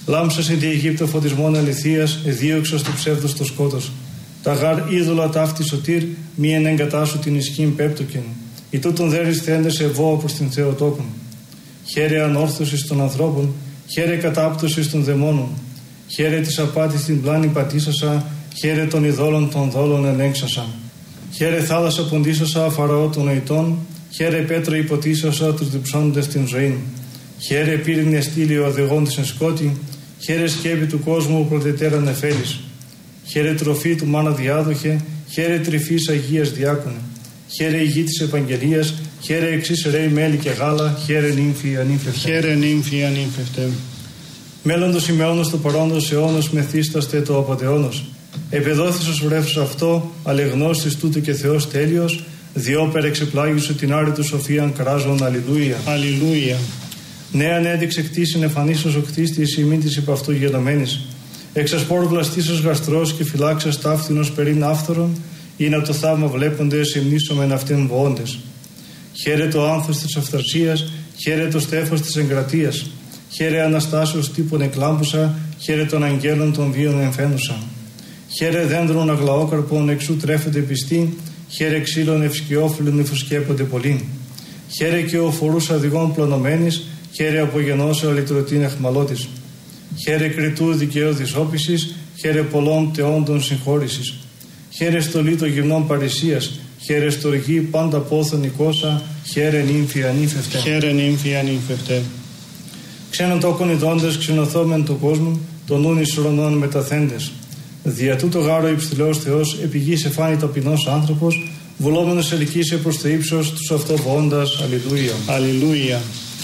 Λάμψασε τη Αιγύπτο φωτισμόν αληθείας, εδίωξας του ψεύδος το σκότος. Τα γάρ είδωλα ταύτη σωτήρ, μη εν εγκατάσου την ισχύν πέπτοκεν. Ι τούτον δέρεις θέντες ευώ προς την Θεοτόκον. Χαίρε ανόρθωσης των ανθρώπων, χαίρε κατάπτωσης των δαιμόνων. Χαίρε της απάτης την πλάνη πατήσασα, χαίρε των ειδόλων των δόλων ενέξασα. Χαίρε θάλασσα ποντίσασα φαραώ των νοητών, χαίρε πέτρα υποτίσασα τους διψώντες την ζωή. Χαίρε πύρινε στήλη ο αδεγόντης εν σκότη, χαίρε σκέπη του κόσμου πρωτετέρα νεφέλης. Χαίρε τροφή του μάνα διάδοχε, χαίρε τρυφής Αγίας διάκονε. Χαίρε η γη της Ευαγγελίας, χαίρε εξής ρέι μέλι και γάλα, χαίρε νύμφη ανήμφευτε. Χαίρε νύμφη ανήμφευτε. Μέλλοντος ημεώνος το παρόντος αιώνος μεθύσταστε το απατεώνος. Επεδόθησος βρέφος αυτό, αλεγνώστης τούτο και Θεός τέλειος, διόπερ εξεπλάγησου την άρρητου σοφίαν κράζον, αλληλούια. Αλληλούια. Νέαν έδειξε κτίσιν εφανίσος ο κτίστης ημί της υπ' αυτού γενομένης. Εξασπόρ βλαστήσος γαστρός και φυλάξας ταύθινος περίν άφθορον, ή να το θαύμα βλέποντες υμνήσομεν αυτήν βοώντες. Χαίρε το άνθος της αυθαρσίας, χαίρε το στέφος της εγκρατείας. Χαίρε Αναστάσεως τύπων εκλάμπουσα, χαίρε των αγγέλων των βίων εμφαίνουσα. Χαίρε δέντρων αγλαόκαρπων εξού τρέφεται πιστή, χαίρε ξύλων ευσκιόφυλλων υφουσκέπονται πολλοί. Χαίρε και ο φορούς αδειγών πλωνομένης, χαίρε απογενώσε αλυτρωτήν εχμαλώτης. Χαίρε κριτού δικαίου δυσόπισης, χαίρε πολλών τεόντων συγχώρησης. Χαίρε στολή των γυμνών παρησίας, χαίρε στοργή πάντα πόθον οικόσα, χαίρε νύμφη ανήμφευτε. Χαίρε νύμφη ανήμφευτε. Ξένον τόκον ειδώντες ξενοθόμεν του κόσμου, των νουν εις ουρανών μεταθέντες. Δια τούτο γάρο υψηλός Θεός, επί γης εφάνη ταπεινός άνθρωπος, βουλόμενος ελκύσε προς το ύψος τους αυτοβοώντας. Αλληλούια. Αλληλούια.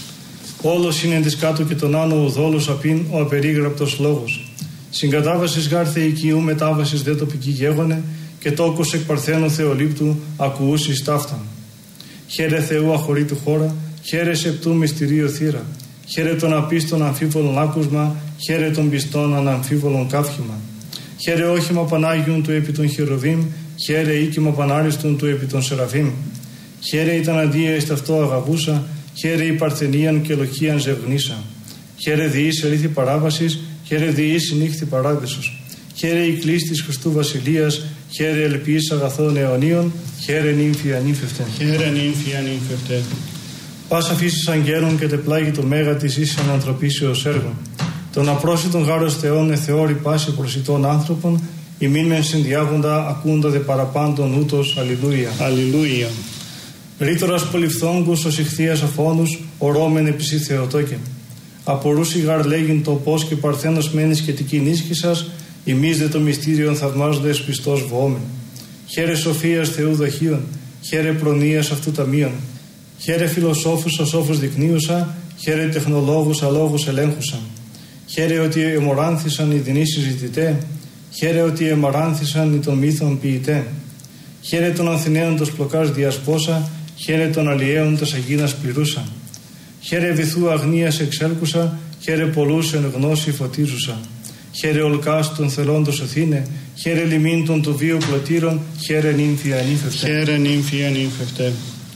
Όλος είναι της κάτω και τον άνω ο δόλος απειν ο απερίγραπτος λόγος. Συγκατάβασης γάρ θεϊκίου μετάβασης δε τοπική γέγονε, και τόκος εκ παρθένου Θεολήπτου ακουούσις ταύταν. Χαίρε Θεού αχωρήτου χώρα, χαίρε σεπτού μυστηρίο θύρα. Χαίρε των απίστων αμφίβολων άκουσμα, χαίρε των πιστών αναμφίβολων κάφημα. Χαίρε όχημα Πανάγιον του επί των χεροβίμ, χαίρε οίκημα Πανάριστον του επί των Σεραφείμ. Χαίρε ήταν αντία εις ταυτό αγαβούσα, χαίρε η παρθενίαν και λοχίαν ζευγνίσα. Χαίρε διής ερήθη παράβασης, χαίρε διής συνύχθη παράδεισος. Χαίρε η κλής της Χριστού Βασιλείας, χαίρε ελπίς αγαθών αιωνίων, χαίρε νύμφη ανήμφευτε. Χαίρε νύμφη ανήμφευτε. Πάσα φύσης αγγέλων και τεπλάγει το μέγα της ίσης ανθρωπίσεως έργων. Τον απρόσιτον γάρος Θεόν εθεώρη πάση προσιτών άνθρωπων, ημίν μεν συνδιάγοντα ακούντα δε παραπάντων ούτως. Αλληλούια. Αλληλούια. Ρήτορας πολυφθόγκους ως ηχθείας αφώνους, ορόμεν επισή Θεοτόκεν. Απορούσι γαρ λέγειν το πώς και παρθένος μένεις και τικήν ίσχυσας, ημείς δε το μυστήριον θαυμάζοντες πιστός βοόμεν. Χαίρε σοφίας Θεού δοχείων, χαίρε προνοίας αυτού ταμείων. Χαίρε φιλοσόφους ως όφους δεικνύουσα, χαίρε τεχνολόγους αλόγους ελέγχουσα. Χαίρε ότι εμοράνθησαν οι δεινοί συζητητέ, χαίρε ότι εμοράνθησαν οι των μύθων ποιητέ. Χαίρε των Αθηναίων τος πλοκάς διασπόσα, χαίρε των αλλιέων τας αγίνας πληρούσα. Χαίρε βυθού αγνίας εξέλκουσα, χαίρε πολλούς εν γνώση φωτίζουσα. Χαίρε ολκάς των θελόντος Αθήνε, χαίρε λιμήν των του βίου πλωτήρων, χαίρε νύμφη ανήμφευτε. Χαίρε νύμφη ανήμφευτε.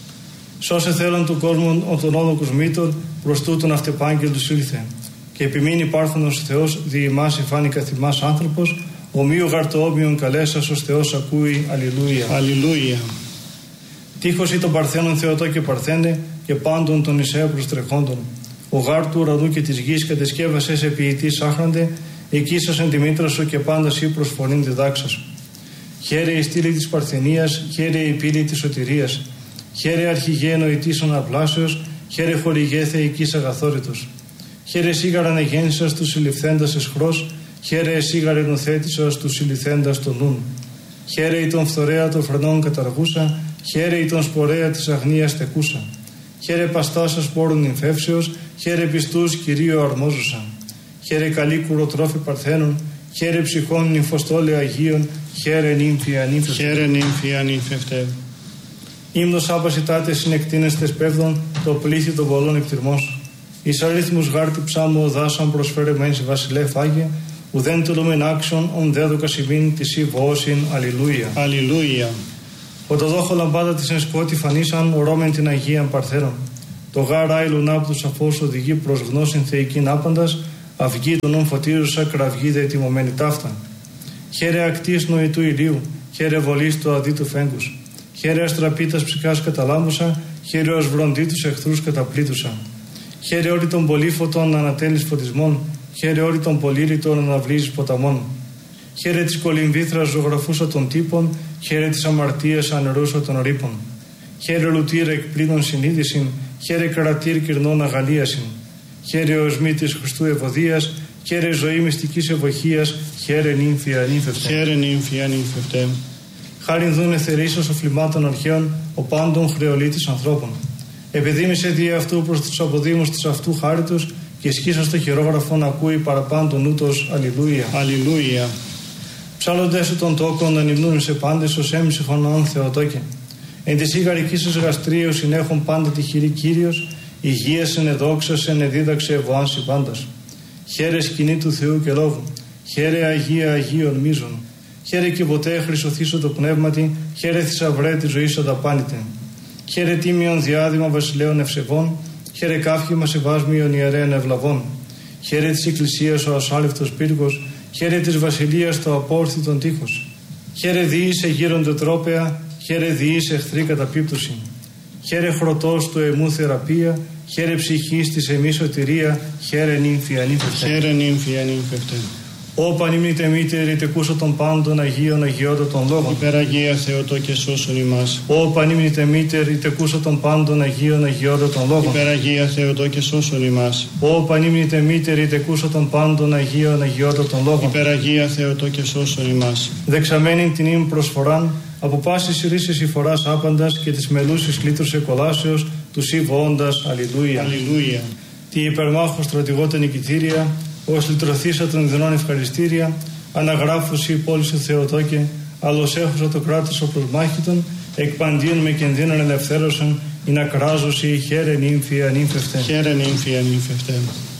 Σώσε θέλον του κόσμου ο τον όδοκος μήτων, προς τούτον αυτεπάγγελτος ήλθε. Και επιμήν υπάρχονος Θεός δι' ημάς εφάνει καθημάς άνθρωπος, ομοίου γαρτοόμοιον καλέσας ως Θεός ακούει. Αλληλούια. Αλληλούια. Τύχος ή των παρθένων Θεοτό και παρθένε, και πάντων των Ισαίου προστρεχόντων. Ο γάρ του ουρανού και της γης κατεσκεύασε σε ποιητής άχραντε, εκείσασεν τη μήτρα σου και πάντα σύ προσφωνήν διδάξα σου. Χαίρε η στήλη της παρθενίας, χαίρε η πύλη της σωτηρίας. Χαίρε αρχηγέ νοητής αναπλάσεως, χαίρε χορηγέ θεϊκής αγαθόρητος. Χαίρε σίγαραν εγέννησας του συλληφθέντας εσχρός, χαίρε σίγαρε νοθέτησας του συλληφθέντας των νουν. Χαίρε η τον φθορέα των φρενών καταργούσα, χαίρε η τον σπορέα της αγνίας τεκούσα. Χαίρε παστάσας πόρων νυμφεύσεως, χαίρε πιστούς Κυρίου αρμόζουσα. Χαίρε καλή κουροτρόφη παρθένων, χαίρε ψυχών νυμφοστόλε Αγίων, χαίρε νύμφη ανήμφευτε. Χαίρε νύμφη ανήμφευτε. Ύμνος άπασιτάτε συνεκτίνεστες πέφτων, το πλήθη των πολλών εκτιρμός. Εις αριθμούς γάρτη ψάμου οδάσαν προσφέρε μένς βασιλεύ Άγια, ουδέν τολούμεν άξιον ον δέδοκα σημείν της ή βοώσιν. Αλληλούια. Αλληλούια. Οτοδόχο λαμπάδα της εν σκότη φανίσαν ορώμεν την Αγίαν Παρθέρων. Το γάρα η λουνά που τους αφώς οδηγεί προς γνώσιν θεϊκήν άπαντας, Αυγή του νου φωτίζουσα, κραυγή δε τιμωμένη ταύτα. Χαίρε ακτής νοητού ηλίου, χαίρε βολής του αδίτου φέγγους. Χαίρε αστραπίτας ψυχάς καταλάμουσα, χαίρε ως βροντί τους εχθρούς καταπλήτουσα. Χαίρε όλη των πολύφωτων ανατέλεις φωτισμών, χαίρε όλη των πολύρητων αναβλύζεις ποταμών. Χαίρε της κολυμβήθρας ζωγραφούσα των τύπων, χαίρε της αμαρτίας ανερούσα των ρήπων. Χαίρε λουτήρ εκπλήνων συνείδησιν, χαίρε κρατήρ κυρνών αγαλίασιν. Χαίρε οσμή της Χριστού ευωδίας, χαίρε ζωή μυστικής ευωχίας, χαίρε νύμφη ανήφευτε. Χαίρε νύμφη ανήφευτε. Χάριν δούνε θερήσεως οφλημάτων αρχαίων, ο πάντων χρεολίτης ανθρώπων. Επιδήμησε δι' αυτού προς τους αποδήμους της αυτού χάριτος και σκίσα στο χειρόγραφο να ακούει παραπάντων ούτως αλληλούια. Αλληλούια. Ψάλλοντες σου των τόκων να νυμνούν σε πάντες ως έμψυχον όν Θεοτόκε. Εν της ήγαρικής σας γαστρίου συνέχουν πάντα τη χειρή Κύριος, υγείας εδόξασεν εδίδαξε ευωάνση πάντας. Χαίρε σκηνή του Θεού και λόγου, χαίρε Αγία Αγίων μίζων, χαίρε και ποτέ χρυσοθήσω το πνεύματι, χαίρε θησαυρέ τη ζωή αδαπάνητε. Χαίρε τίμιον διάδημα βασιλέων ευσεβών, χαίρε κάφημα σεβάσμιον ιερέων ευλαβών. Χαίρε της Εκκλησίας ο ασάλευτος πύργος, χαίρε της βασιλείας το απόρθιτον τείχος. Χαίρε διήσε γύρονται τρόπεα, χαίρε διήσε εχθρή καταπίπτωση. Χαίρε χρωτός του εμού θεραπεία, χαίρε ψυχής της εμεί σωτηρία, χαίρε νύμφη ανήφευτε. Χαίρε νύμφη ανήφευτε. Ω πανήμνητε μήτερη τεκούσω των πάντων Αγίων Αγιώτων των λόγων. Υπεραγία Θεοτόκε σώσον ημάς. Ω πανήμνητε μήτερη τεκούσω των πάντων Αγίων Αγιώτων των λόγων. Υπεραγία Θεοτόκε σώσον ημάς. Ω πανήμνητε μήτερη τεκούσω των πάντων Αγίων Αγιώτων των λόγων. Υπεραγία Θεοτόκε σώσον ημάς. Δεξαμένην την ύμ προσφοράν, από πάσης ρίσης υφοράς άπαντας και της μελούσης κλήτρους εκολάσεως, του σύβοοντας αλληλούια. Αλληλούια. Τη υπερμάχου στρατηγότα νικητήρια, ως λυτρωθήσα των ιδρών ευχαριστήρια, αναγράφουσι πόλης του Θεοτόκε, άλλος έχουσα το κράτος ο προσμάχητον, εκπαντίον με κινδύνων ελευθέρωσαν, ή να κράζωσι χαίρε νύμφη ανήφευτε. Χαίρε νύμφη ανήφευτε.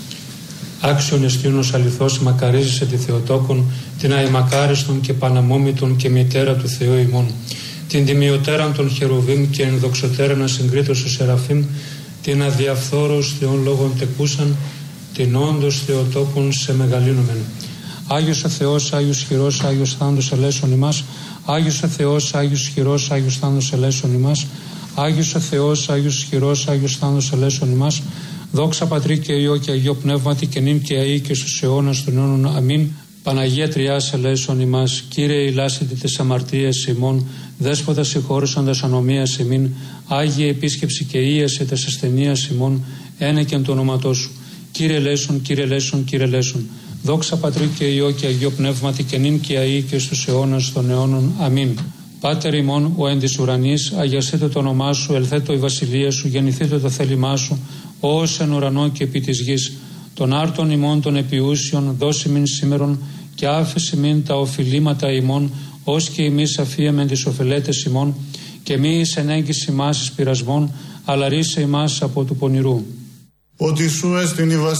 Άξιον εστίονος αληθώς μακαρίζησε τη Θεοτόκον, την αημακάριστον και παναμόμητον και μητέρα του Θεού ημών, την τιμιωτέραν των χερουβίμ και ενδοξωτέραν ασυγκρίτως ο Σεραφείμ, την αδιαφθόρος Θεών λόγων τεκούσαν, την όντως Θεοτόκον σε μεγαλύνομεν. Άγιος ο Θεός, Άγιος χειρός, Άγιος θάνατος ελέσον ημάς. Άγιος ο Θεός, Άγιος χειρός, Άγιος θάνατος ελέσον ημάς. Άγιος ο Θεός, Άγιος χειρός, Άγιος θάνατος ελέσον ημάς. Δόξα Πατρί και Υιό και Αγίο Πνεύματι και νυν και αεί και στους αιώνας των αιώνων. Αμήν. Παναγία Τριάς ελέσον ημάς. Κύριε ηλάσιτε τις αμαρτίες ημών. Δέσποτα συγχώρησαντας ανομίας ημίν. Άγιε επίσκεψη και ίαση τες ασθενείας ημών. Ένεκεν το όνοματό σου. Κύριε ελέσον, Κύριε ελέσον, Κύριε ελέσον. Δόξα Πατρί και Υιό και Αγίο Πνεύματι και νυν και αεί και στους αιώνας των αιώνων. Αμήν. Πάτερ ημών, ο εν της ουρανής, αγιαστείτε το όνομά σου, ελθέτω η βασιλεία σου, γεννηθείτε το θέλημά σου, ως εν ουρανό και επί της γης. Των άρτων ημών των επιούσιων, δώσει μην σήμερον, και άφεση μην τα οφειλήματα ημών, ως και εμείς αφίεμεν τις οφελέτες ημών, και μη εις ενέγγιση ημάς εις πειρασμών, αλλά ρίσε ημάς από του πονηρού. Ότι σου έστειν η βασιλεία